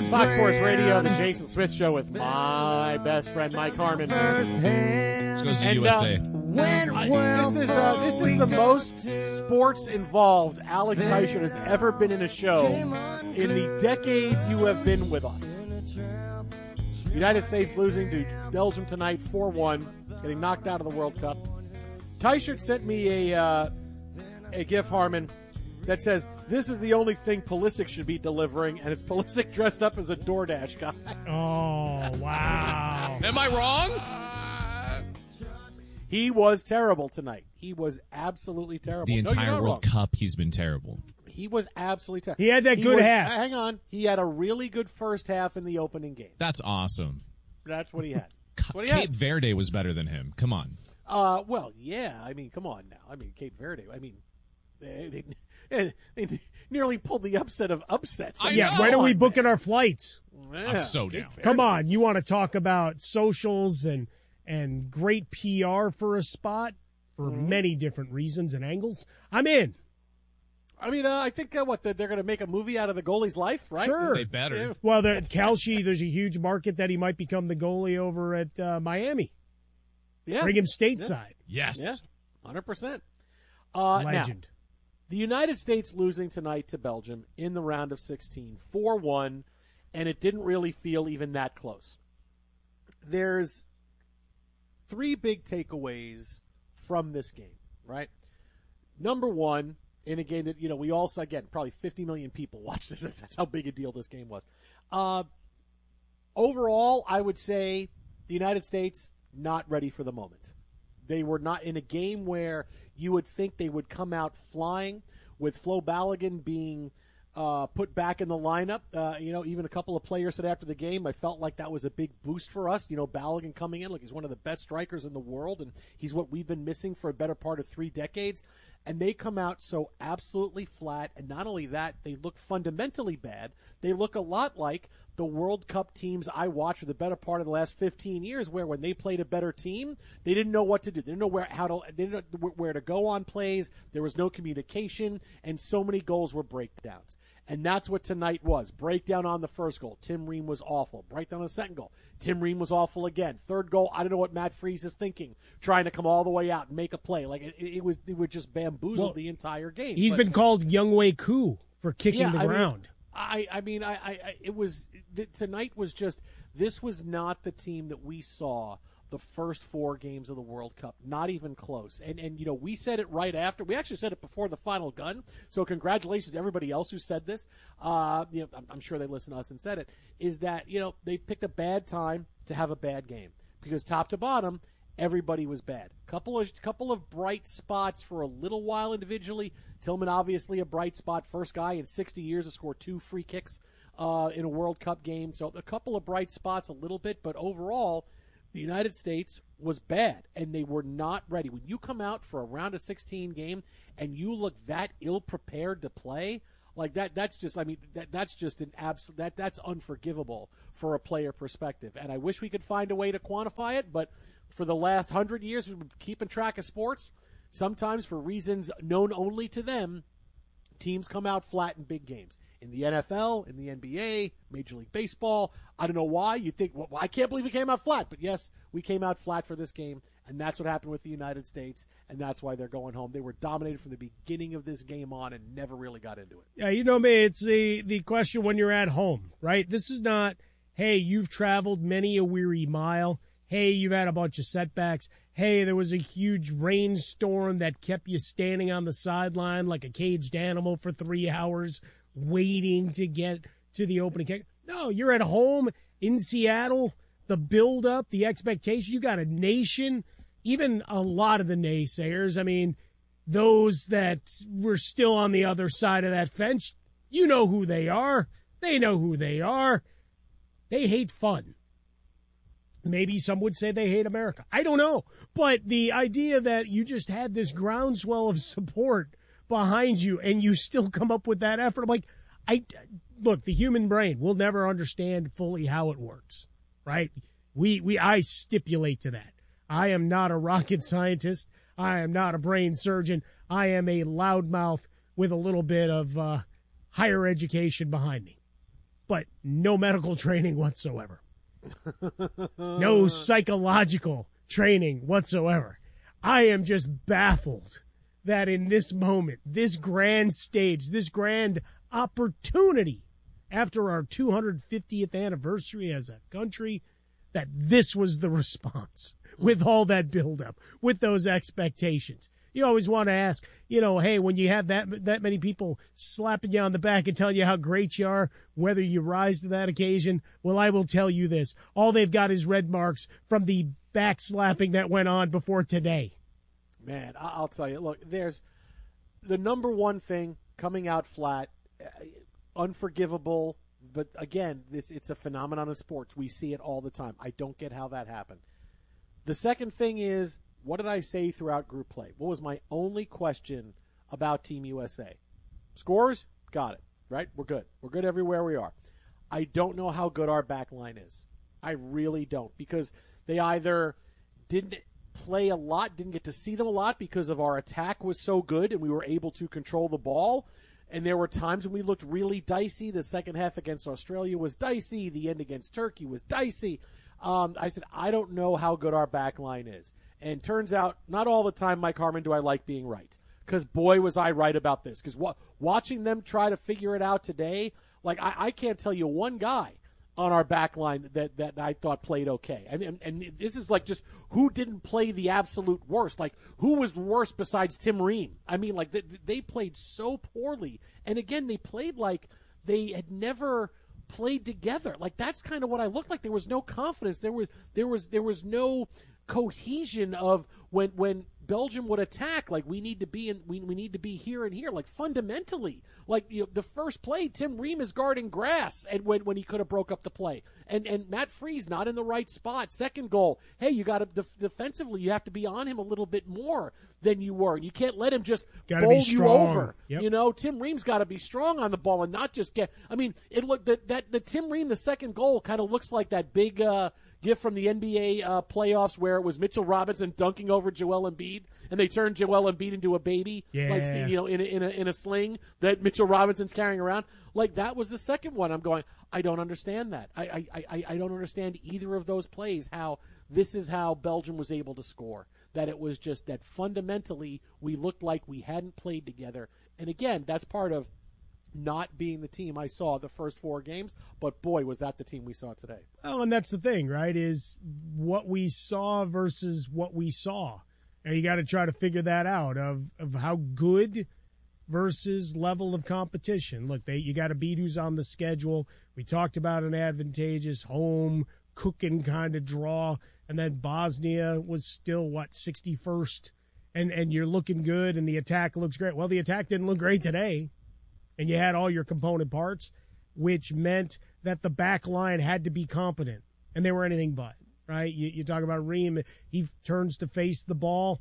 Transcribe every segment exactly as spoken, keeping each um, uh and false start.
Fox Sports Radio, the Jason Smith Show with my best friend Mike Harmon. This goes to And, U S A. uh, I- this is uh, this is the most sports involved Alex Teichert has ever been in a show in the decade you have been with us. United States losing to Belgium tonight, four one, getting knocked out of the World Cup. Teichert sent me a uh, a GIF, Harmon, that says, this is the only thing Pulisic should be delivering, and it's Pulisic dressed up as a DoorDash guy. Oh, wow. Am I wrong? He was terrible tonight. He was absolutely terrible. The No, entire you're not World wrong. Cup, he's been terrible. He was absolutely terrible. He had that good was, half. Hang on. He had a really good first half in the opening game. That's awesome. That's what he had. Ca- What he Cape had. Verde was better than him. Come on. Uh, well, yeah. I mean, come on now. I mean, Cape Verde. I mean, they, they, they nearly pulled the upset of upsets. I Yeah, know. when are we on, booking our flights? man. I'm so Cape down. Verde. Come on, you want to talk about socials and and great P R for a spot for Mm-hmm. many different reasons and angles? I'm in. I mean, uh, I think uh, what they're going to make a movie out of the goalie's life, right? Sure. They better. Yeah. Well, the Kalshi, there's a huge market that he might become the goalie over at uh, Miami. Yeah. Bring him stateside. Yes. Yeah. one hundred percent. Uh, now, Legend. the United States losing tonight to Belgium in the round of sixteen, four one, and it didn't really feel even that close. There's three big takeaways from this game, right? Number one, in a game that, you know, we also, again, probably fifty million people watched this. That's how big a deal this game was. Uh, overall, I would say the United States not ready for the moment. They were not in a game where you would think they would come out flying, with Flo Balogun being uh, put back in the lineup. Uh, you know, even a couple of players said after the game, I felt like that was a big boost for us. You know, Balogun coming in, like he's one of the best strikers in the world, and he's what we've been missing for a better part of three decades. And they come out so absolutely flat, and not only that, they look fundamentally bad. They look a lot like the World Cup teams I watched for the better part of the last fifteen years, where when they played a better team, they didn't know what to do. They didn't know where how to they didn't know where to go on plays. There was no communication, and so many goals were breakdowns. And that's what tonight was. Breakdown on the first goal. Tim Ream was awful. Breakdown on the second goal. Tim Ream was awful again. Third goal, I don't know what Matt Freese is thinking, trying to come all the way out and make a play. Like it, it was, it would just bamboozled Well, the entire game. He's But- been called Youngwei Koo for kicking yeah, the I mean, ground. I, I mean, I, I, I it was th- tonight was just this was not the team that we saw the first four games of the World Cup, not even close. And and you know, we said it right after. We actually said it before the final gun. So congratulations to everybody else who said this. Uh, you know, I'm, I'm sure they listened to us and said it. Is that you know they picked a bad time to have a bad game because top to bottom, everybody was bad. Couple of couple of bright spots for a little while individually. Tillman obviously a bright spot, first guy in sixty years to score two free kicks uh, in a World Cup game. So a couple of bright spots a little bit, but overall, the United States was bad, and they were not ready. When you come out for a round of sixteen game and you look that ill-prepared to play, like that, that's just, I mean, that, that's just an abs- that that's unforgivable for a player perspective. And I wish we could find a way to quantify it, but for the last hundred years, we've been keeping track of sports. Sometimes for reasons known only to them, teams come out flat in big games. In the N F L, in the N B A, Major League Baseball, I don't know why. You think, well, I can't believe we came out flat. But yes, we came out flat for this game, and that's what happened with the United States, and that's why they're going home. They were dominated from the beginning of this game on and never really got into it. Yeah, you know me, it's the, the question when you're at home, right? This is not, hey, you've traveled many a weary mile. Hey, you've had a bunch of setbacks. Hey, there was a huge rainstorm that kept you standing on the sideline like a caged animal for three hours waiting to get to the opening kick. No, you're at home in Seattle. The build-up, the expectation. You got a nation, even a lot of the naysayers. I mean, those that were still on the other side of that fence, you know who they are. They know who they are. They hate fun. Maybe some would say they hate America. I don't know. But the idea that you just had this groundswell of support behind you and you still come up with that effort, I'm like, I, look, the human brain, we'll never understand fully how it works, right? We, we, I stipulate to that. I am not a rocket scientist. I am not a brain surgeon. I am a loudmouth with a little bit of uh, higher education behind me. but no medical training whatsoever. No psychological training whatsoever. I am just baffled that in this moment, this grand stage, this grand opportunity after our two hundred fiftieth anniversary as a country, that this was the response with all that buildup, with those expectations. You always want to ask, you know, hey, when you have that that many people slapping you on the back and telling you how great you are, whether you rise to that occasion, well, I will tell you this. All they've got is red marks from the backslapping that went on before today. Man, I- I'll tell you, look, there's the number one thing coming out flat, uh, unforgivable, but again, this it's a phenomenon in sports. We see it all the time. I don't get how that happened. The second thing is, what did I say throughout group play? What was my only question about Team U S A? Scores? Got it, right? We're good. We're good everywhere we are. I don't know how good our back line is. I really don't, because they either didn't play a lot, didn't get to see them a lot because of our attack was so good and we were able to control the ball. And there were times when we looked really dicey. The second half against Australia was dicey. The end against Turkey was dicey. Um, I said, I don't know how good our back line is. And turns out, not all the time, Mike Harmon, do I like being right. Because, boy, was I right about this. Because wa- watching them try to figure it out today, like, I, I can't tell you one guy on our back line that, that I thought played okay. I mean, and this is like just who didn't play the absolute worst. Like, who was the worst besides Tim Ream? I mean, like, they, they played so poorly. And, again, they played like they had never played together. Like, that's kind of what I looked like. There was no confidence. There was there was there was no cohesion of when when Belgium would attack, like we need to be in we, we need to be here and here, like fundamentally, like you know, the first play Tim Ream is guarding grass and when, when he could have broke up the play, and and Matt Freese not in the right spot. Second goal, hey, you got to def- defensively you have to be on him a little bit more than you were. You can't let him just Gotta bowl be you strong. over. Yep. You know, Tim Ream's got to be strong on the ball and not just get. I mean, it looked that that the Tim Ream the second goal kind of looks like that big uh, gift from the N B A uh, playoffs where it was Mitchell Robinson dunking over Joel Embiid, and they turned Joel Embiid into a baby, Yeah. like you know, in a, in a in a sling that Mitchell Robinson's carrying around. Like that was the second one. I'm going, I don't understand that. I I, I, I don't understand either of those plays. How this is how Belgium was able to score. That it was just that fundamentally we looked like we hadn't played together. And again, that's part of not being the team I saw the first four games, but boy, was that the team we saw today. Well, and that's the thing, right, is what we saw versus what we saw. And you got to try to figure that out of, of how good versus level of competition. Look, they you got to beat who's on the schedule. We talked about an advantageous home cooking kind of draw, and then Bosnia was still, what, sixty-first, and, and you're looking good, and the attack looks great. Well, the attack didn't look great today. And you had all your component parts, which meant that the back line had to be competent, and they were anything but, right? You, you talk about Ream, he turns to face the ball,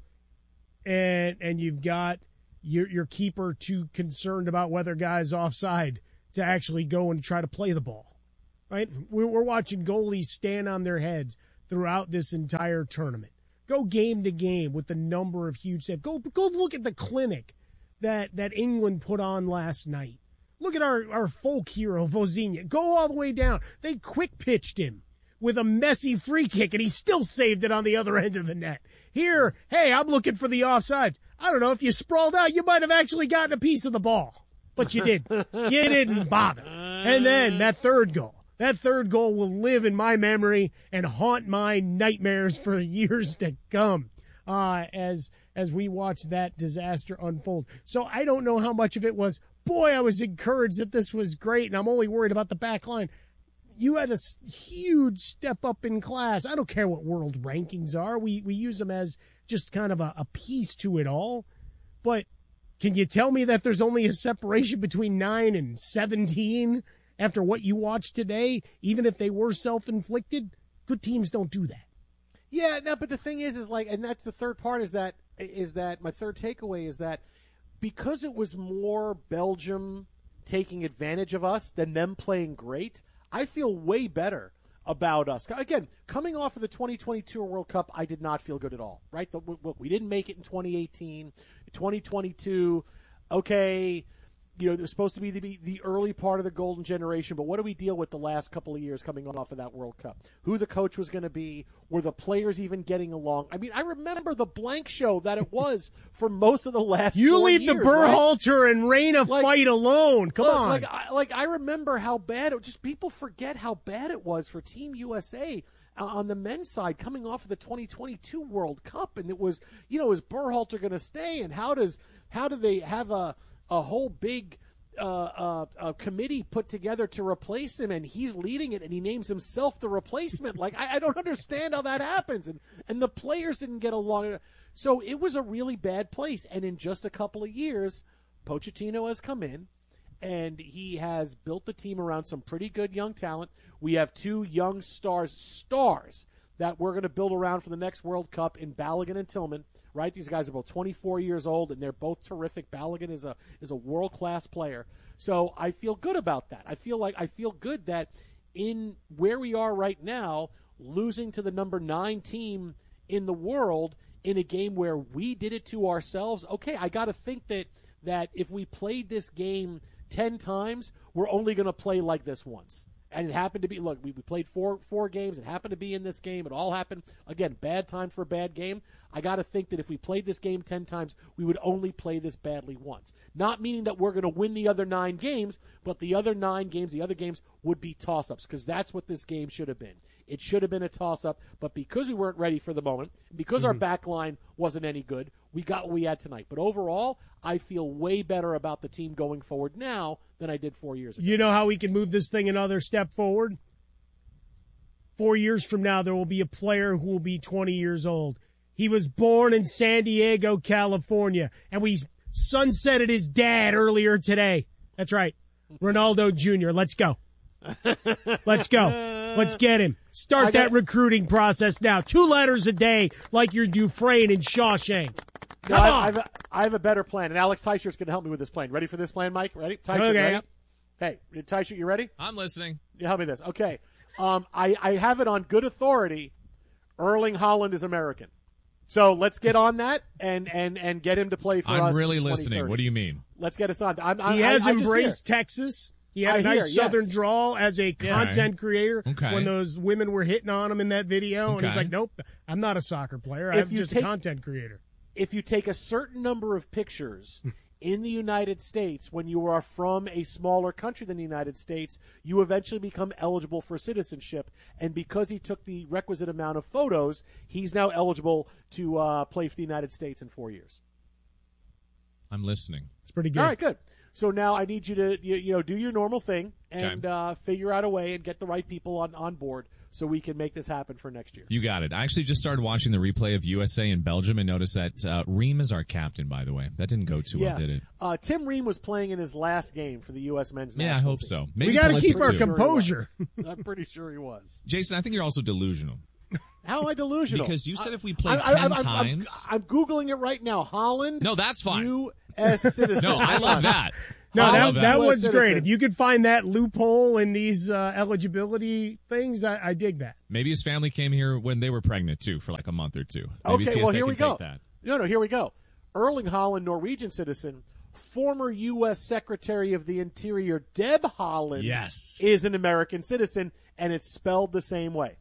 and and you've got your, your keeper too concerned about whether guys offside to actually go and try to play the ball, right? We're, we're watching goalies stand on their heads throughout this entire tournament. Go game to game with the number of huge saves. Go, go look at the clinic that that England put on last night. Look at our, our folk hero, Vozinha. Go all the way down. They quick pitched him with a messy free kick, and he still saved it on the other end of the net. Here, hey, I'm looking for the offside. I don't know, if you sprawled out, you might have actually gotten a piece of the ball. But you didn't. You didn't bother. And then that third goal. That third goal will live in my memory and haunt my nightmares for years to come. Uh, as as we watch that disaster unfold. So I don't know how much of it was, boy, I was encouraged that this was great, and I'm only worried about the back line. You had a huge step up in class. I don't care what world rankings are. We we use them as just kind of a, a piece to it all. But can you tell me that there's only a separation between nine and seventeen after what you watched today, even if they were self-inflicted? Good teams don't do that. Yeah, no, but the thing is, is like, and that's the third part is that, is that my third takeaway is that because it was more Belgium taking advantage of us than them playing great, I feel way better about us. Again, coming off of the twenty twenty-two World Cup, I did not feel good at all, right? The, look, we didn't make it in twenty eighteen, twenty twenty-two, okay, you know, they're supposed to be the, the early part of the golden generation, but what do we deal with the last couple of years coming off of that World Cup? Who the coach was going to be? Were the players even getting along? I mean, I remember the blank show that it was for most of the last You four leave years, the right? Berhalter and Reina Like- fight alone. Come Look, on. Like, I, like, I remember how bad it just people forget how bad it was for Team U S A uh, on the men's side coming off of the twenty twenty-two World Cup. And it was, you know, is Berhalter going to stay? And how does, how do they have a, a whole big uh, uh, uh, committee put together to replace him? And he's leading it and he names himself the replacement. Like, I, I don't understand how that happens. And, and the players didn't get along. So it was a really bad place. And in just a couple of years, Pochettino has come in, and he has built the team around some pretty good young talent. We have two young stars, stars that we're going to build around for the next World Cup in Balogun and Tillman. Right, these guys are both twenty-four years old, and they're both terrific. Balogun is a is a world class player, so I feel good about that. I feel like I feel good that in where we are right now, losing to the number nine team in the world in a game where we did it to ourselves. Okay, I got to think that that if we played this game ten times, we're only going to play like this once. And it happened to be, look, we, we played four four games. It happened to be in this game. It all happened, again, bad time for a bad game. I got to think that if we played this game ten times, we would only play this badly once. Not meaning that we're going to win the other nine games, but the other nine games, the other games would be toss-ups, because that's what this game should have been. It should have been a toss-up, but because we weren't ready for the moment, because mm-hmm. our back line wasn't any good, we got what we had tonight. But overall, I feel way better about the team going forward now than I did four years ago. You know how we can move this thing another step forward? Four years from now, there will be a player who will be twenty years old. He was born in San Diego, California, and we sunsetted his dad earlier today. That's right. Ronaldo Junior Let's go. Let's go. Let's get him. Start got, that recruiting process now. Two letters a day like you're Dufresne in Shawshank. Come no, I, on. I, have a, I have a better plan, and Alex Teichert's going to help me with this plan. Ready for this plan, Mike? Ready? Teicher, Okay. ready? Hey, Teicher, you ready? I'm listening. You help me with this. Okay. Um, I, I have it on good authority. Erling Haaland is American. So let's get on that and, and, and get him to play for I'm us. I'm really in listening. What do you mean? Let's get us on. I'm, I'm, He has I, I embraced Texas. He had I a nice hear, southern yes. drawl as a content creator Okay. when those women were hitting on him in that video. And he's Okay. like, nope, I'm not a soccer player. If I'm you just take- a content creator. If you take a certain number of pictures in the United States when you are from a smaller country than the United States, you eventually become eligible for citizenship. And because he took the requisite amount of photos, he's now eligible to uh, play for the United States in four years. I'm listening. It's pretty good. All right, good. So now I need you to you, you know do your normal thing and Okay. uh, figure out a way and get the right people on, on board so we can make this happen for next year. You got it. I actually just started watching the replay of U S A and Belgium and noticed that uh, Reem is our captain, by the way. That didn't go too yeah, well, did it? Uh, Tim Ream was playing in his last game for the U S men's Yeah, I national hope team. so. Maybe We got to Pulisic, keep our too. Sure he composure. was. I'm pretty sure he was. Jason, I think you're also delusional. How am I delusional? Because you said if we played I- I- ten I'm- I'm- times. I'm, I'm Googling it right now. Holland. No, that's fine. U S citizen. No, I Hold love on. that. No, I that, love that, that. U S one's great. citizen. If you could find that loophole in these uh, eligibility things, I, I dig that. Maybe his family came here when they were pregnant, too, for like a month or two. Maybe Okay, T S A well, here can we go. take that. No, no, here we go. Erling Haaland, Norwegian citizen, former U S Secretary of the Interior Deb Haaland Yes. is an American citizen, and it's spelled the same way.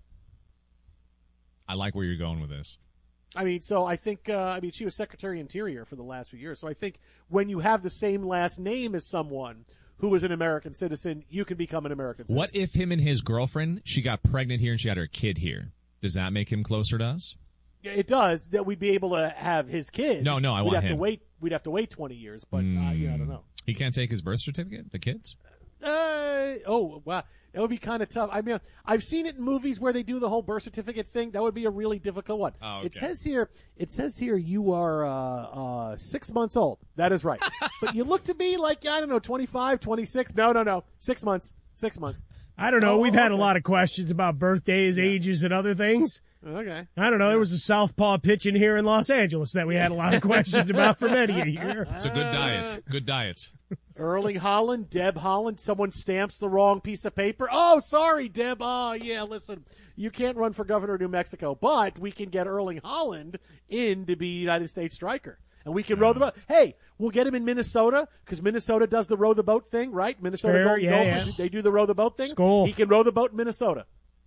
I like where you're going with this. I mean, so I think, uh, I mean, she was Secretary of Interior for the last few years. So I think when you have the same last name as someone who is an American citizen, you can become an American citizen. What if him and his girlfriend, she got pregnant here and she had her kid here? Does that make him closer to us? It does, that we'd be able to have his kid. No, no, I we'd want have him. To wait, we'd have to wait twenty years, but uh, yeah, I don't know. He can't take his birth certificate, the kids? Uh, oh, wow. That would be kind of tough. I mean, I've seen it in movies where they do the whole birth certificate thing. That would be a really difficult one. Oh, okay. It says here, it says here you are uh, uh, six months old. That is right. But you look to me like, I don't know, twenty-five, twenty-six. No, no, no. Six months. Six months. I don't know. Oh, We've had okay. a lot of questions about birthdays, ages, and other things. Okay. I don't know. There was a southpaw pitch in here in Los Angeles that we had a lot of questions about for many a year. It's a good diet. Good diet. Erling Haaland, Deb Haaland, someone stamps the wrong piece of paper. Oh, sorry, Deb. Oh, yeah, listen, you can't run for governor of New Mexico, but we can get Erling Haaland in to be United States striker. and we can row the boat. Hey, we'll get him in Minnesota because Minnesota does the row the boat thing, right? Minnesota Fair, Golden yeah, Gophers, yeah. they do the row the boat thing. Skol. He can row the boat in Minnesota.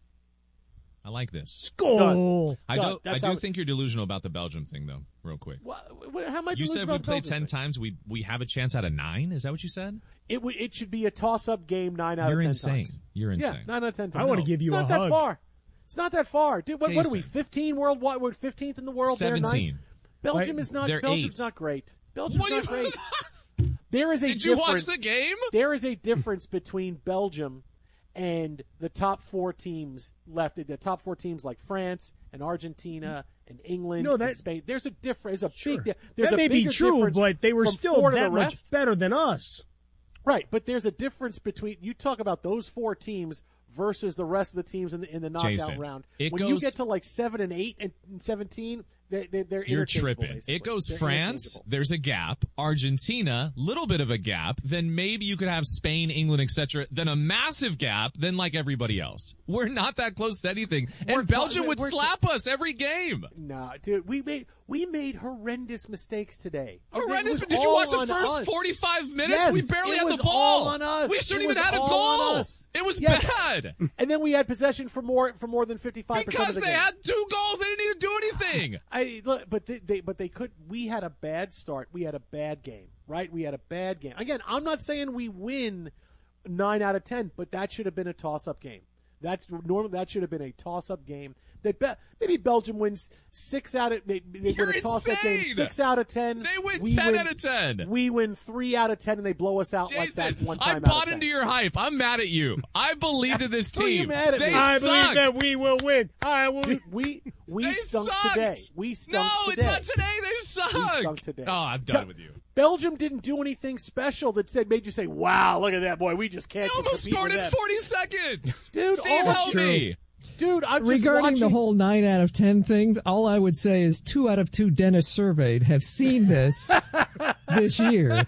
I like this. Goal. I Done. do. I That's do how- think you're delusional about the Belgium thing, though. Real quick. What, what, how am I You said if delusional we about play Belgium? ten times, we we have a chance out of nine. Is that what you said? It would. It should be a toss-up game nine out You're of ten insane. times. You're Yeah, insane. nine out of ten times. I wanna No, give you it's a not that hug. far. It's not that far, dude. What, what are we? Jason. Fifteen world? What? We're fifteenth in the world. They're ninth? Seventeen. Belgium Wait, is not. they're Belgium's eight. not great. Belgium's What not do you- great. There is a Did you difference. watch the game? There is a difference between Belgium and the top four teams left. The top four teams like France and Argentina and England No, that- and Spain. There's a difference. There's a Sure. big. Di- there's That a may be bigger true, difference but they were from still four to that the much rest. better than us. Right, but there's a difference between you talk about those four teams versus the rest of the teams in the in the knockout Jason, round. it When you goes- get to like seven and eight and seventeen, they, they, they're You're interchangeable, tripping. basically. It goes They're France, interchangeable. there's a gap. Argentina, little bit of a gap. Then maybe you could have Spain, England, et cetera. Then a massive gap. Then like everybody else. We're not that close to anything. We're And ta- Belgium would we're ta- slap us every game. No, dude, we made we made horrendous mistakes today. It Horrendous. was Did you all watch the on first us. forty-five minutes? Yes, we barely it had was the ball. all on us. We shouldn't It even was had a all on goal. us. It was Yes. bad. And then we had possession for more for more than fifty-five percent Because of the they game. had two goals, they didn't even do anything. I look, but they, they but they could. We had a bad start. We had a bad game, right? We had a bad game. Again, I'm not saying we win nine out of ten, but that should have been a toss-up game. That's normal. That should have been a toss-up game. They be, maybe Belgium wins six out of they, they You're win a toss-up game insane. six out of ten. They win we ten win, out of ten. We win three out of ten, and they blow us out like Jason, that one I time. bought out of ten. into your hype. I'm mad at you. I believed in this Who are you team. mad at they me? I suck. believe that we will win. I will. We we They stunk sucked. today. We stunk no, today. it's not today. They suck. We stunk today. Oh, I'm Te- done with you. Belgium didn't do anything special that said made you say, "Wow, look at that boy. We just can't They almost compete scored with in them." forty seconds. Dude, Steve, all- help True. me. Dude, I'm just Regarding watching. the whole nine out of ten thing, all I would say is two out of two dentists surveyed have seen this this year.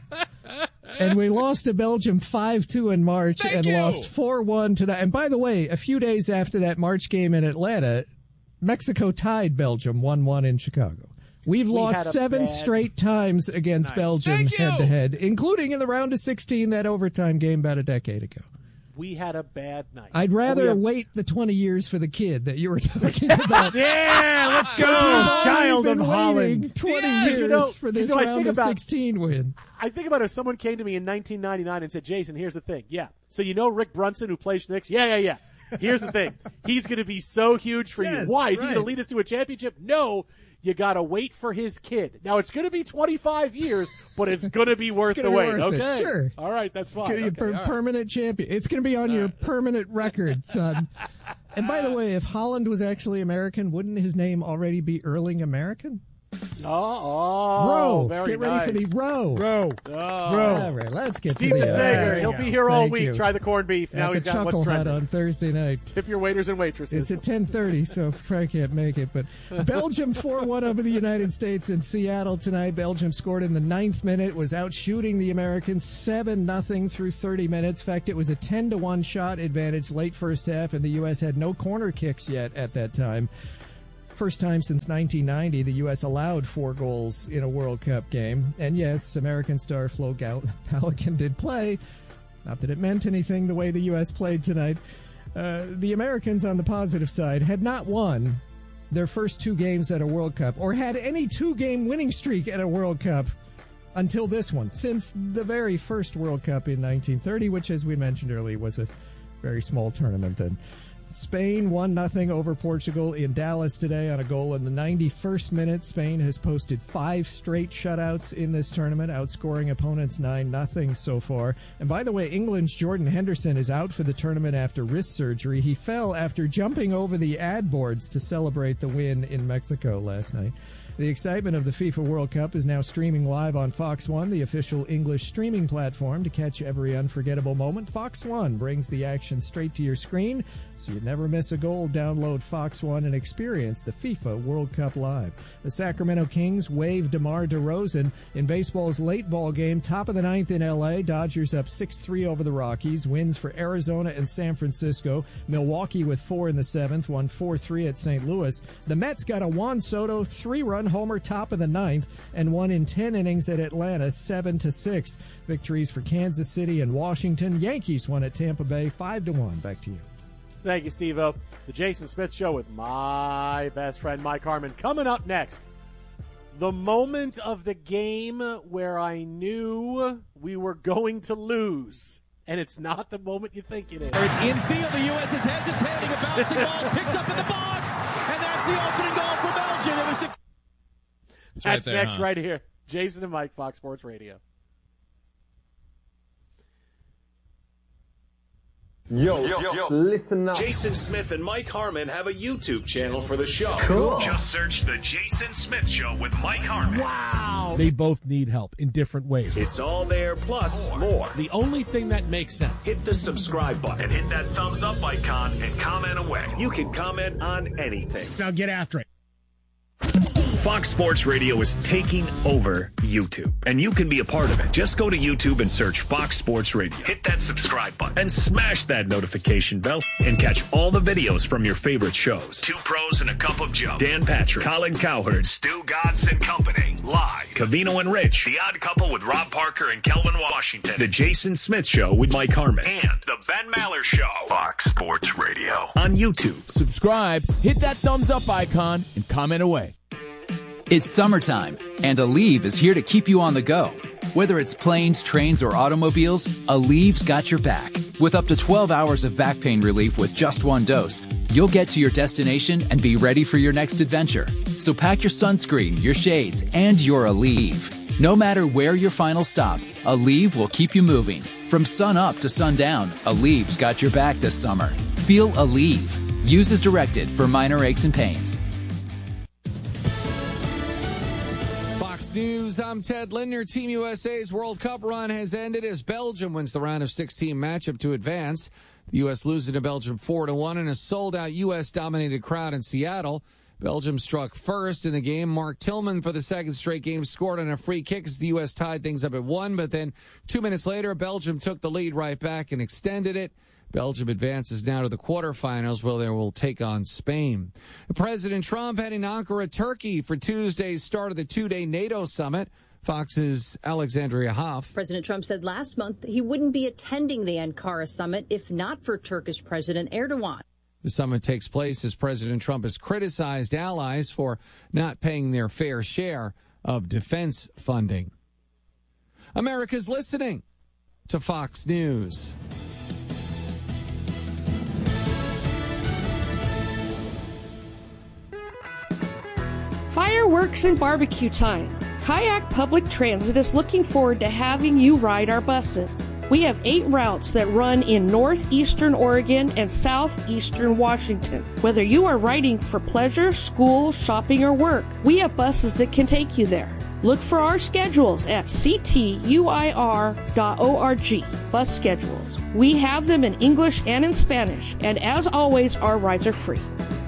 And we lost to Belgium five two in March Thank and you. lost four one tonight. And by the way, a few days after that March game in Atlanta, Mexico tied Belgium one one in Chicago. We've We had lost a seven bad straight times against night. Belgium Thank you. head to head, including in the round of sixteen, that overtime game about a decade ago. We had a bad night. I'd But we rather have- wait the twenty years for the kid that you were talking about. Yeah, let's go, We've child already of been Holland. waiting twenty Yes. years You know- for this you know, I round think of about- sixteen win. I think about if someone came to me in nineteen ninety-nine and said, "Jason, here's the thing. Yeah, so you know Rick Brunson who plays for the Knicks? Yeah, yeah, yeah. Here's the thing. He's going to be so huge for Yes, you. Why? Is he right. going to lead us to a championship? No." You got to wait for his kid. Now, it's going to be twenty-five years, but it's going to be worth gonna the be wait. worth it, Okay. sure. All right, that's fine. Gonna be a Okay, per- all right. permanent champion. It's going to be on your permanent record, son. And by the way, if Holland was actually American, wouldn't his name already be Erling American? Oh, oh Row. very Get ready nice. for the row. Bro, Oh. All right, let's get Steve to the There Sager, you he'll go. be here all Thank week. you. Try the corned beef. Now At he's the got what's Chuckle Hut trending. on Thursday night. Tip your waiters and waitresses. It's at ten thirty, so probably can't make it. But Belgium four one over the United States in Seattle tonight. Belgium scored in the ninth minute, was out shooting the Americans seven nothing through thirty minutes. In fact, it was a ten to one shot advantage late first half, and the U S had no corner kicks yet at that time. First time since nineteen ninety, the U S allowed four goals in a World Cup game. And yes, American star Flo Gal- Pelican did play. Not that it meant anything the way the U S played tonight. Uh, the Americans, on the positive side, had not won their first two games at a World Cup or had any two-game winning streak at a World Cup until this one, since the very first World Cup in nineteen thirty, which, as we mentioned earlier, was a very small tournament then. Spain won nothing over Portugal in Dallas today on a goal in the ninety-first minute. Spain has posted five straight shutouts in this tournament, outscoring opponents nine nothing so far. And by the way, England's Jordan Henderson is out for the tournament after wrist surgery. He fell after jumping over the ad boards to celebrate the win in Mexico last night. The excitement of the FIFA World Cup is now streaming live on Fox One, the official English streaming platform. To catch every unforgettable moment, Fox One brings the action straight to your screen, so you never miss a goal. Download Fox One and experience the FIFA World Cup live. The Sacramento Kings wave DeMar DeRozan in baseball's late ball game, top of the ninth in L A. Dodgers up six three over the Rockies. Wins for Arizona and San Francisco. Milwaukee with four in the seventh, won four three at Saint Louis. The Mets got a Juan Soto three-run homer top of the ninth and won in ten innings at Atlanta, seven to six. Victories for Kansas City and Washington. Yankees won at Tampa Bay, five to one. Back to you. Thank you, Steve-O. The Jason Smith Show with my best friend, Mike Harmon. Coming up next, the moment of the game where I knew we were going to lose. And it's not the moment you think it is. It's infield. The U S is hesitating. A bouncing ball picked up in the box. And that's the opening goal for Belgium. It was the- It's That's right there, next huh? right here. Jason and Mike, Fox Sports Radio. Yo, yo, yo, listen up. Jason Smith and Mike Harmon have a YouTube channel for the show. Cool. Just search The Jason Smith Show with Mike Harmon. Wow. They both need help in different ways. It's all there, plus more. The only thing that makes sense. Hit the subscribe button and hit that thumbs up icon and comment away. You can comment on anything. Now get after it. Fox Sports Radio is taking over YouTube, and you can be a part of it. Just go to YouTube and search Fox Sports Radio. Hit that subscribe button and smash that notification bell and catch all the videos from your favorite shows. Two Pros and a Cup of Joe. Dan Patrick, Colin Cowherd, Stu Godson and Company. Live. Cavino and Rich. The Odd Couple with Rob Parker and Kelvin Washington. The Jason Smith Show with Mike Harmon. And The Ben Maller Show. Fox Sports Radio. On YouTube. Subscribe, hit that thumbs up icon, and comment away. It's summertime, and Aleve is here to keep you on the go. Whether it's planes, trains, or automobiles, Aleve's got your back. With up to twelve hours of back pain relief with just one dose, you'll get to your destination and be ready for your next adventure. So pack your sunscreen, your shades, and your Aleve. No matter where your final stop, Aleve will keep you moving. From sun up to sundown, Aleve's got your back this summer. Feel Aleve. Use as directed for minor aches and pains. News. I'm Ted Linder. Team U S A's World Cup run has ended as Belgium wins the round of sixteen matchup to advance. The U S losing to Belgium four to one in a sold-out U S-dominated crowd in Seattle. Belgium struck first in the game. Mark Tillman for the second straight game scored on a free kick as the U S tied things up at one, but then two minutes later, Belgium took the lead right back and extended it. Belgium advances now to the quarterfinals where they will take on Spain. President Trump heading to Ankara, Turkey for Tuesday's start of the two-day NATO summit. Fox's Alexandria Hoff. President Trump said last month he wouldn't be attending the Ankara summit if not for Turkish President Erdogan. The summit takes place as President Trump has criticized allies for not paying their fair share of defense funding. America's listening to Fox News. Fireworks and barbecue time. Kayak Public Transit is looking forward to having you ride our buses. We have eight routes that run in northeastern Oregon and southeastern Washington. Whether you are riding for pleasure, school, shopping, or work, we have buses that can take you there. Look for our schedules at c t u i r dot org. Bus schedules. We have them in English and in Spanish, and as always, our rides are free.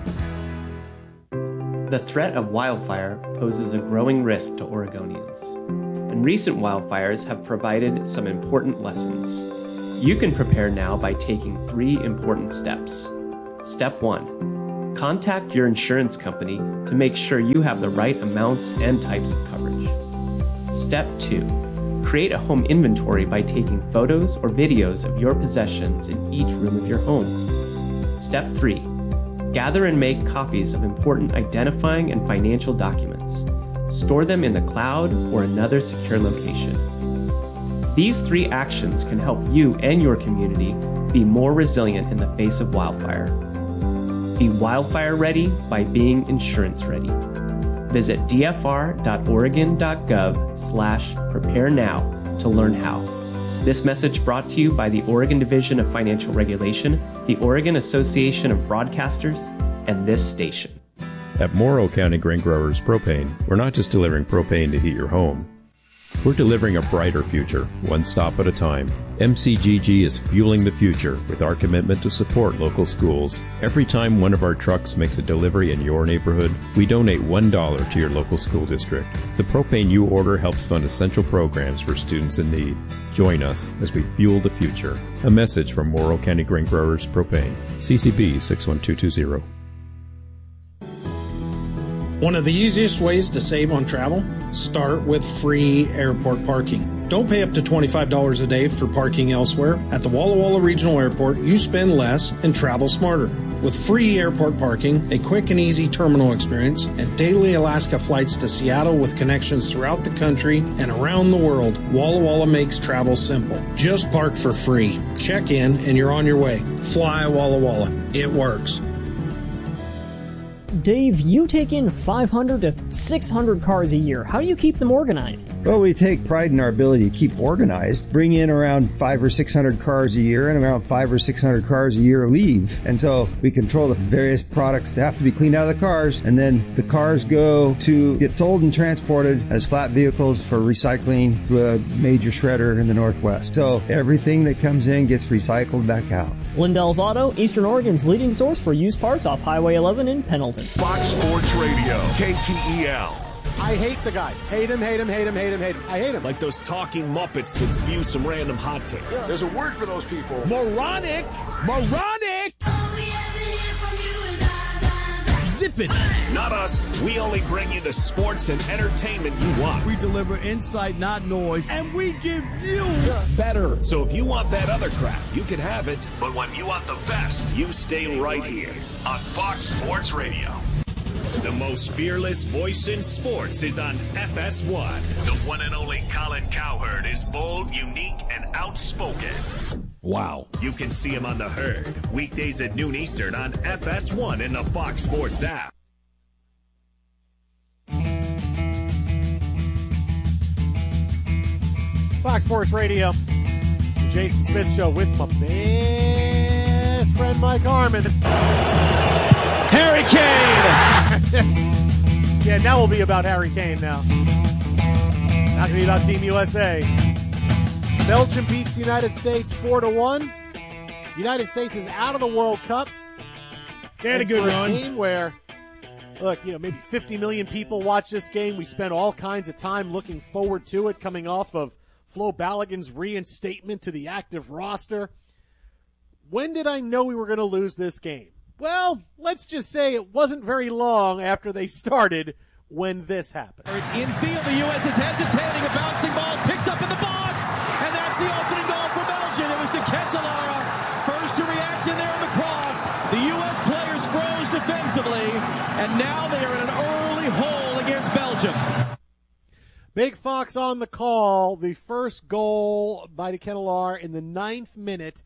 The threat of wildfire poses a growing risk to Oregonians, and recent wildfires have provided some important lessons. You can prepare now by taking three important steps. Step one, contact your insurance company to make sure you have the right amounts and types of coverage. Step two, create a home inventory by taking photos or videos of your possessions in each room of your home. Step three, gather and make copies of important identifying and financial documents. Store them in the cloud or another secure location. These three actions can help you and your community be more resilient in the face of wildfire. Be wildfire ready by being insurance ready. Visit d f r dot oregon dot gov slash prepare now to learn how. This message brought to you by the Oregon Division of Financial Regulation, the Oregon Association of Broadcasters, and this station. At Morrow County Grain Growers Propane, we're not just delivering propane to heat your home. We're delivering a brighter future, one stop at a time. M C G G is fueling the future with our commitment to support local schools. Every time one of our trucks makes a delivery in your neighborhood, we donate one dollar to your local school district. The propane you order helps fund essential programs for students in need. Join us as we fuel the future. A message from Morrow County Grain Growers Propane. C C B six one two two zero. One of the easiest ways to save on travel, start with free airport parking. Don't pay up to twenty-five dollars a day for parking elsewhere. At the Walla Walla Regional Airport, you spend less and travel smarter. With free airport parking, a quick and easy terminal experience, and daily Alaska flights to Seattle with connections throughout the country and around the world, Walla Walla makes travel simple. Just park for free. Check in and you're on your way. Fly Walla Walla. It works. Dave, you take in five hundred to six hundred cars a year. How do you keep them organized? Well, we take pride in our ability to keep organized. Bring in around five or six hundred cars a year, and around five or six hundred cars a year leave. And so we control the various products that have to be cleaned out of the cars, and then the cars go to get sold and transported as flat vehicles for recycling to a major shredder in the Northwest. So everything that comes in gets recycled back out. Lindell's Auto, Eastern Oregon's leading source for used parts off Highway eleven in Pendleton. Fox Sports Radio, K T E L. I hate the guy. Hate him, hate him, hate him, hate him, hate him. I hate him. Like those talking Muppets that spew some random hot takes. Yeah. There's a word for those people. Moronic! Moronic! Zippin'. Not us. We only bring you the sports and entertainment you want. We deliver insight, not noise, and we give you better. So if you want that other crap, you can have it. But when you want the best, you stay, stay right, right here on Fox Sports Radio. The most fearless voice in sports is on F S one. The one and only Colin Cowherd is bold, unique, and outspoken. Wow. You can see him on The Herd, weekdays at noon Eastern on F S one in the Fox Sports app. Fox Sports Radio, the Jason Smith Show with my best friend Mike Harmon. Harry Kane! Yeah, now we'll be about Harry Kane now. Not going to be about Team U S A. Belgium beats the United States four to one. United States is out of the World Cup. They had a good for run. A game where, look, you know, maybe fifty million people watch this game. We spent all kinds of time looking forward to it, coming off of Flo Balogun's reinstatement to the active roster. When did I know we were going to lose this game? Well, let's just say it wasn't very long after they started when this happened. It's infield. The U S is hesitating. A bouncing ball picked up in the box. And that's the opening goal for Belgium. It was De Ketelaere. First to react in there on the cross. The U S players froze defensively. And now they are in an early hole against Belgium. Big Fox on the call. The first goal by De Ketelaere in the ninth minute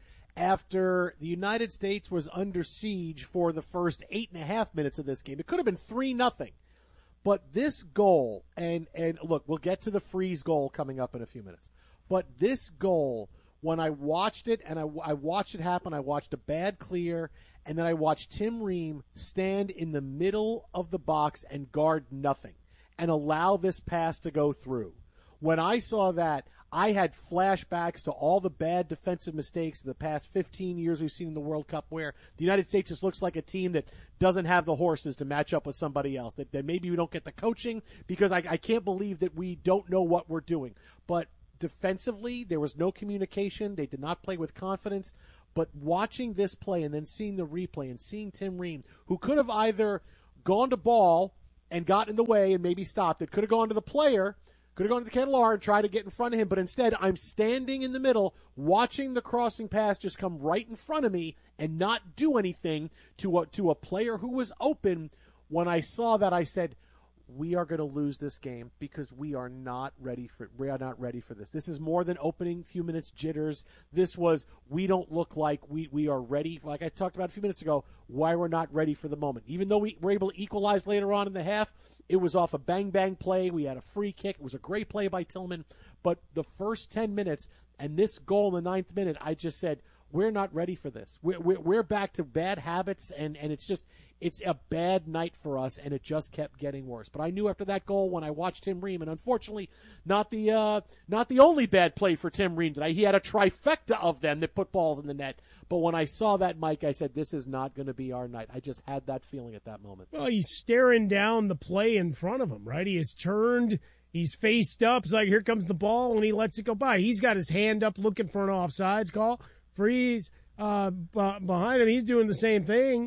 after the United States was under siege for the first eight and a half minutes of this game. It could have been three nothing. But this goal, and, and look, we'll get to the freeze goal coming up in a few minutes. But this goal, when I watched it, and I, I watched it happen, I watched a bad clear, and then I watched Tim Ream stand in the middle of the box and guard nothing and allow this pass to go through. When I saw that, I had flashbacks to all the bad defensive mistakes of the past fifteen years we've seen in the World Cup where the United States just looks like a team that doesn't have the horses to match up with somebody else, that, that maybe we don't get the coaching because I, I can't believe that we don't know what we're doing. But defensively, there was no communication. They did not play with confidence. But watching this play and then seeing the replay and seeing Tim Ream, who could have either gone to ball and got in the way and maybe stopped it, could have gone to the player, could have gone to the Ketelaere and tried to get in front of him, but instead I'm standing in the middle watching the crossing pass just come right in front of me and not do anything to a, to a player who was open. When I saw that, I said, we are going to lose this game because we are not ready for we are not ready for this. This is more than opening few minutes jitters. This was we don't look like we, we are ready. Like I talked about a few minutes ago, why we're not ready for the moment. Even though we were able to equalize later on in the half, it was off a bang-bang play. We had a free kick. It was a great play by Tillman. But the first ten minutes and this goal in the ninth minute, I just said, we're not ready for this. We're, we're, we're back to bad habits, and, and it's just it's a bad night for us, and it just kept getting worse. But I knew after that goal when I watched Tim Ream, and unfortunately not the uh, not the only bad play for Tim Ream today. He had a trifecta of them that put balls in the net. But when I saw that, Mike, I said, this is not going to be our night. I just had that feeling at that moment. Well, he's staring down the play in front of him, right? He is turned. He's faced up. It's like, here comes the ball, and he lets it go by. He's got his hand up looking for an offsides call. Freeze uh, b- behind him. He's doing the same thing.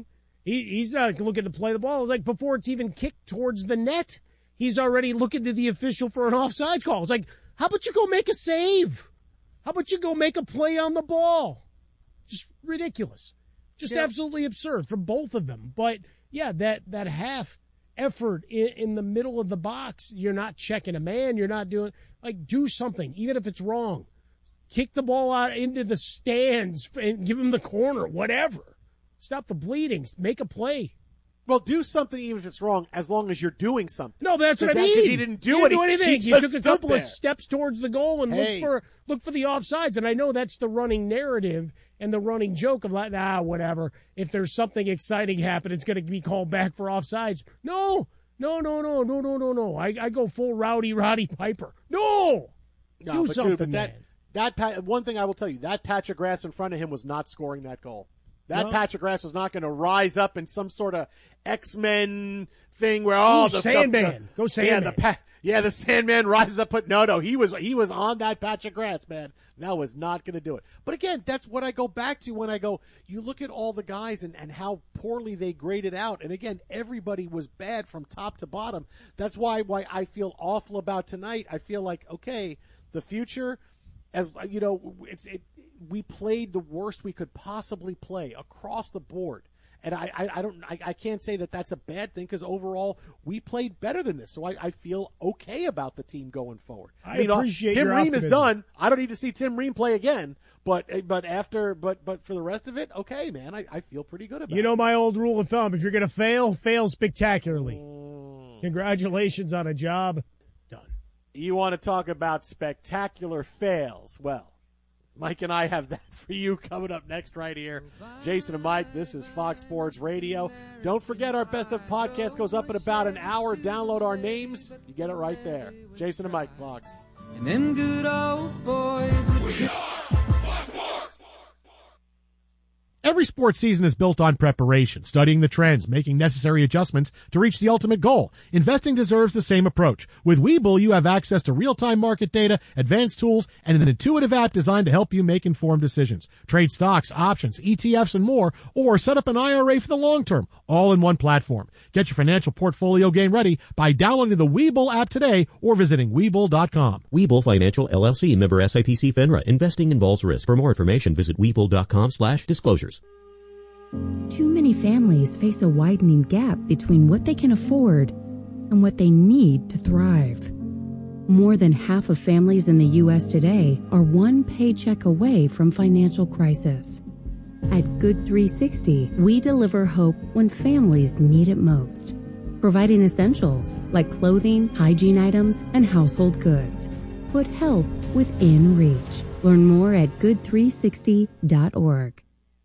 He, he's not looking to play the ball. It's like before it's even kicked towards the net, he's already looking to the official for an offside call. It's like, how about you go make a save? How about you go make a play on the ball? Just ridiculous. Just yeah. absolutely absurd from both of them. But, yeah, that, that half effort in, in the middle of the box, you're not checking a man. You're not doing – like, do something, even if it's wrong. Kick the ball out into the stands and give him the corner, whatever. Stop the bleeding. Make a play. Well, do something even if it's wrong, as long as you're doing something. No, but that's what I mean. Because he didn't do, he didn't do any, anything. He, he took a couple there. of steps towards the goal and hey. looked for look for the offsides. And I know that's the running narrative and the running joke of like, ah, whatever. If there's something exciting happen, it's going to be called back for offsides. No, no, no, no, no, no, no, no. I, I go full Rowdy Roddy Piper. No, no do but something, dude, but that, man. That pa- one thing I will tell you, that patch of grass in front of him was not scoring that goal. That no. patch of grass was not going to rise up in some sort of X-Men thing where oh Ooh, the Sandman, the, the, go Sandman. Yeah, the pa- yeah, the Sandman rises up. But no, no, he was he was on that patch of grass, man. That was not going to do it. But again, that's what I go back to when I go. You look at all the guys and, and how poorly they graded out. And again, everybody was bad from top to bottom. That's why why I feel awful about tonight. I feel like okay, the future, as you know, it's it. We played the worst we could possibly play across the board. And I, I, I don't, I, I can't say that that's a bad thing because overall we played better than this. So I, I feel okay about the team going forward. I, I mean, appreciate Tim your Ream optimism. is done. I don't need to see Tim Ream play again. But but after but but for the rest of it, okay, man, I, I feel pretty good about it. You know my old rule of thumb: if you're going to fail, fail spectacularly. Mm. Congratulations on a job done. You want to talk about spectacular fails? Well, Mike and I have that for you coming up next right here. Jason and Mike, this is Fox Sports Radio. Don't forget our Best of podcast goes up in about an hour. Download our names. You get it right there. Jason and Mike, Fox. And them good old boys. We are Fox Sports. Every sports season is built on preparation, studying the trends, making necessary adjustments to reach the ultimate goal. Investing deserves the same approach. With Webull, you have access to real-time market data, advanced tools, and an intuitive app designed to help you make informed decisions. Trade stocks, options, E T Fs, and more, or set up an I R A for the long term, all in one platform. Get your financial portfolio game ready by downloading the Webull app today or visiting Webull dot com. Webull Financial, L L C, member S I P C FINRA. Investing involves risk. For more information, visit Webull dot com slash disclosures. Too many families face a widening gap between what they can afford and what they need to thrive. More than half of families in the U S today are one paycheck away from financial crisis. At Good three sixty, we deliver hope when families need it most, providing essentials like clothing, hygiene items, and household goods. Put help within reach. Learn more at good three sixty dot org.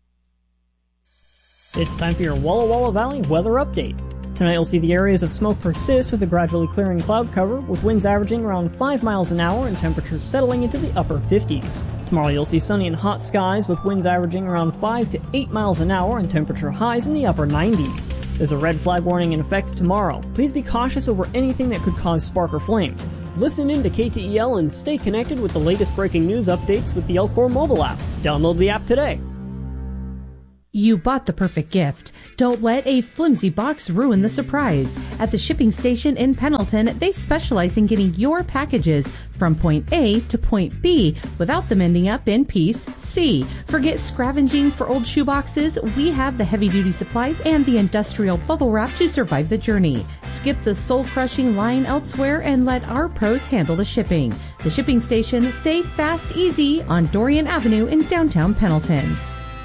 It's time for your Walla Walla Valley weather update. Tonight you'll see the areas of smoke persist with a gradually clearing cloud cover, with winds averaging around five miles an hour and temperatures settling into the upper fifties. Tomorrow you'll see sunny and hot skies with winds averaging around five to eight miles an hour and temperature highs in the upper nineties. There's a red flag warning in effect tomorrow. Please be cautious over anything that could cause spark or flame. Listen in to K T E L and stay connected with the latest breaking news updates with the Elcor mobile app. Download the app today. You bought the perfect gift. Don't let a flimsy box ruin the surprise. At the shipping station in Pendleton, they specialize in getting your packages from point A to point B without them ending up in piece C. Forget scavenging for old shoeboxes. We have the heavy-duty supplies and the industrial bubble wrap to survive the journey. Skip the soul-crushing line elsewhere and let our pros handle the shipping. The shipping station, safe, fast, easy on Dorian Avenue in downtown Pendleton.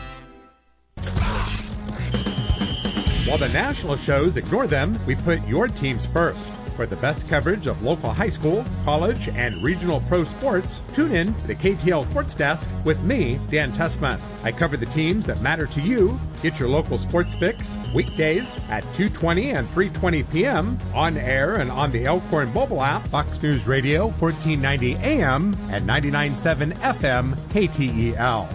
While the national shows ignore them, we put your teams first. For the best coverage of local high school, college, and regional pro sports, tune in to the K T L Sports Desk with me, Dan Tessman. I cover the teams that matter to you. Get your local sports fix weekdays at two twenty and three twenty p.m. on air and on the Elkhorn mobile app, Fox News Radio, fourteen ninety A M and ninety-nine point seven F M K T E L.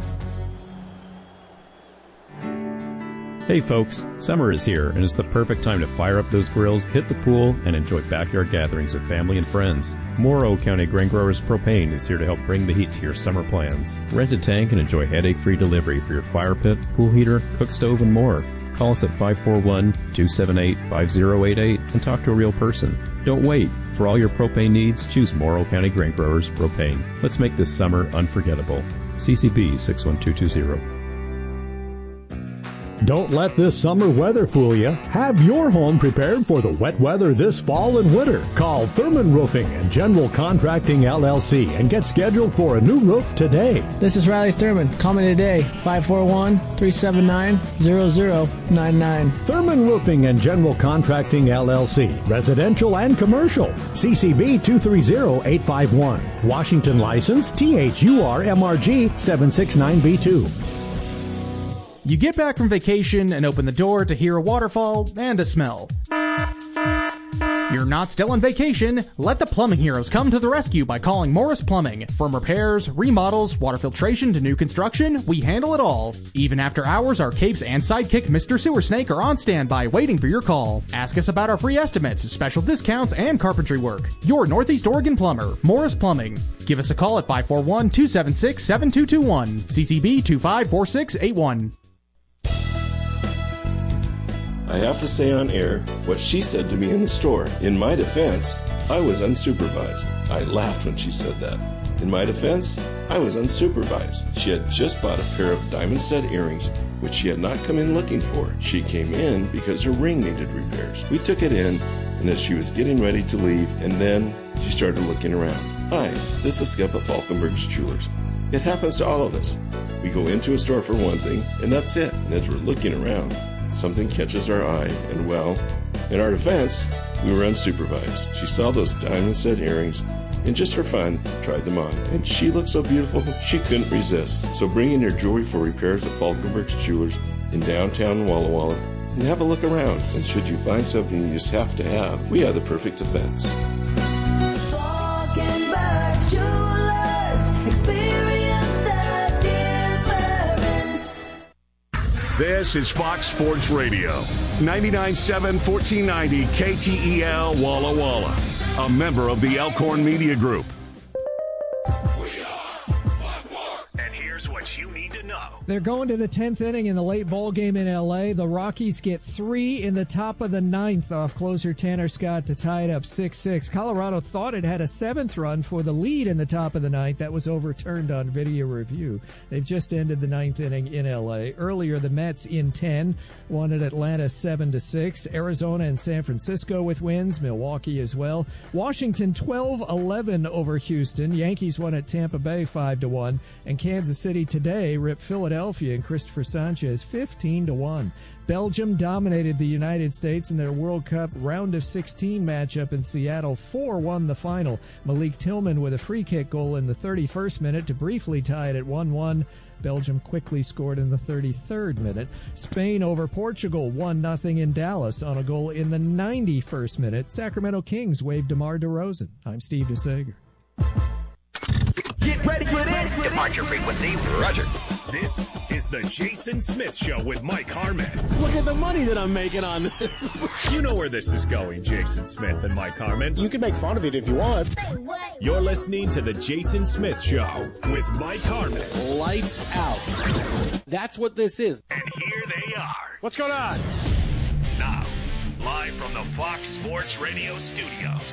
Hey folks, summer is here and it's the perfect time to fire up those grills, hit the pool, and enjoy backyard gatherings with family and friends. Morrow County Grain Growers Propane is here to help bring the heat to your summer plans. Rent a tank and enjoy headache-free delivery for your fire pit, pool heater, cook stove, and more. Call us at five four one, two seven eight, five zero eight eight and talk to a real person. Don't wait. For all your propane needs, choose Morrill County Grain Growers Propane. Let's make this summer unforgettable. C C B six one two two zero. Don't let this summer weather fool you. Have your home prepared for the wet weather this fall and winter. Call Thurman Roofing and General Contracting L L C and get scheduled for a new roof today. This is Riley Thurman. Call me today, five four one, three seven nine, zero zero nine nine. Thurman Roofing and General Contracting L L C. Residential and commercial. C C B two three zero eight five one. Washington license T H U R M R G seven six nine B two. You get back from vacation and open the door to hear a waterfall and a smell. You're not still on vacation. Let the plumbing heroes come to the rescue by calling Morris Plumbing. From repairs, remodels, water filtration to new construction, we handle it all. Even after hours, our capes and sidekick Mister Sewer Snake are on standby waiting for your call. Ask us about our free estimates, special discounts, and carpentry work. Your Northeast Oregon plumber, Morris Plumbing. Give us a call at five four one, two seven six, seven two two one. C C B two five four six eight one. I have to say on air what she said to me in the store. In my defense, I was unsupervised. I laughed when she said that. In my defense, I was unsupervised. She had just bought a pair of diamond stud earrings, which she had not come in looking for. She came in because her ring needed repairs. We took it in, and as she was getting ready to leave, and then she started looking around. Hi, this is Skip at Falkenberg's Jewelers. It happens to all of us. We go into a store for one thing, and that's it. And as we're looking around, something catches our eye, and well, in our defense, we were unsupervised. She saw those diamond set earrings, and just for fun, tried them on. And she looked so beautiful, she couldn't resist. So bring in your jewelry for repairs at Falkenberg's Jewelers in downtown Walla Walla, and have a look around. And should you find something you just have to have, we have the perfect defense. Falkenberg's Jewelers, experience the difference. This is Fox Sports Radio, ninety-nine point seven, fourteen ninety K T E L Walla Walla, a member of the Elkhorn Media Group. And here's what you need to know. They're going to the tenth inning in the late ball game in L A. The Rockies get three in the top of the ninth off closer Tanner Scott to tie it up six six. Colorado thought it had a seventh run for the lead in the top of the ninth. That was overturned on video review. They've just ended the ninth inning in L A. Earlier, the Mets in ten won at Atlanta seven to six. Arizona and San Francisco with wins. Milwaukee as well. Washington twelve eleven over Houston. Yankees won at Tampa Bay five to one. And Kansas City today ripped Philadelphia and Christopher Sanchez fifteen to one. Belgium dominated the United States in their World Cup round of sixteen matchup in Seattle. four one the final. Malik Tillman with a free kick goal in the thirty-first minute to briefly tie it at one one. Belgium quickly scored in the thirty-third minute. Spain over Portugal one nothing in Dallas on a goal in the ninety-first minute. Sacramento Kings waved DeMar DeRozan. I'm Steve DeSager. Get ready for this. Departure frequency, Roger. This is the Jason Smith Show with Mike Harmon. Look at the money that I'm making on this. You know where this is going, Jason Smith and Mike Harmon. You can make fun of it if you want. You're listening to the Jason Smith Show with Mike Harmon. Lights out. That's what this is. And here they are. What's going on? Now, live from the Fox Sports Radio studios.